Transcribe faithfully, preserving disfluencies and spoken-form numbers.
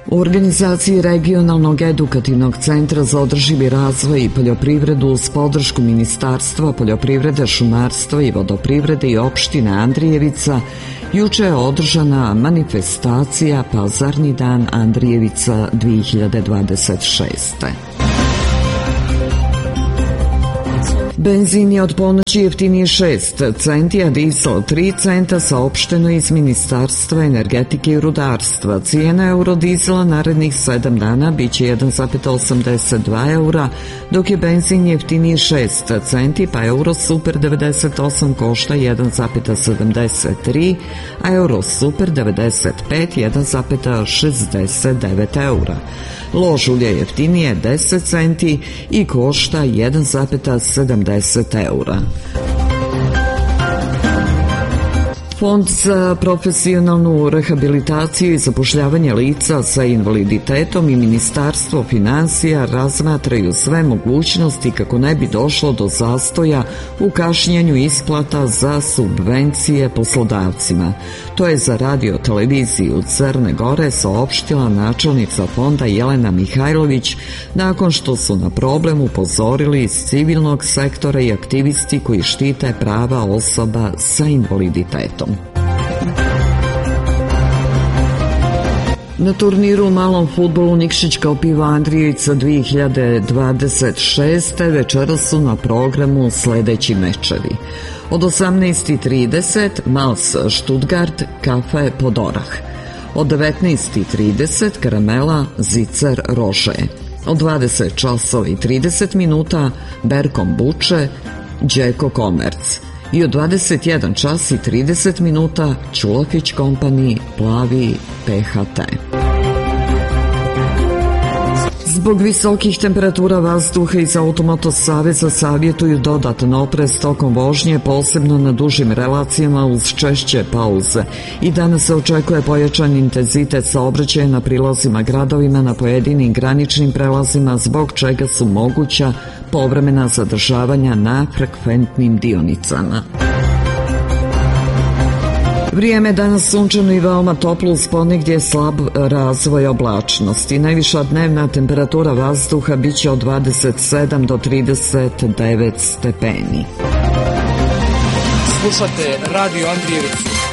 U organizaciji Regionalnog edukativnog centra za održivi razvoj i poljoprivredu uz podršku Ministarstva poljoprivrede, šumarstva i vodoprivrede i opštine Andrijevica juče je održana manifestacija Pazarni dan Andrijevica dve hiljade dvadeset šeste. Benzin je od ponoći jeftiniji šest centi, a dizel tri centa, saopšteno iz Ministarstva energetike i rudarstva. Cijena eurodizela narednih sedam dana biće jedan zarez osamdeset dva eura, dok je benzin jeftiniji šest centi, pa euro super devedeset osam košta jedan zarez sedamdeset tri, a euro super devedeset pet jedan zarez šezdeset devet eura. Lož ulje jeftinije deset centi i košta jedan zarez sedamdeset eura. Fond za profesionalnu rehabilitaciju i zapošljavanje lica sa invaliditetom i Ministarstvo finansija razmatraju sve mogućnosti kako ne bi došlo do zastoja u kašnjenju isplata za subvencije poslodavcima. To je za radio televiziju Crne Gore saopštila načelnica fonda Jelena Mihajlović nakon što su na problem upozorili iz civilnog sektora i aktivisti koji štite prava osoba sa invaliditetom. Na turniru u malom fudbalu Nikšić kao piva Andrijevica dve hiljade dvadeset šeste večeras su na programu sledeći mečevi. Od osamnaest i trideset Mals Stuttgart, Kafe Podorah. Od devetnaest i trideset Karamela Zicer Rože. Od dvadeset časova i trideset minuta Berkom Buče, Đeko Komerc. I od dvadeset jedan čas i trideset minuta Čulofić Kompani, Plavi P H T. Zbog visokih temperatura vazduha iz Automoto saveza savjetuju dodatan oprez tokom vožnje, posebno na dužim relacijama uz češće pauze. I danas se očekuje pojačan intenzitet saobraćaja na prilazima gradovima na pojedinim graničnim prelazima, zbog čega su moguća povremena zadržavanja na frekventnim dionicama. Vrijeme je danas sunčano i veoma toplo uz ponegdje slab razvoj oblačnosti. Najviša dnevna temperatura vazduha biće od dvadeset sedam do trideset devet stepeni. Slušate Radio Andrijevicu.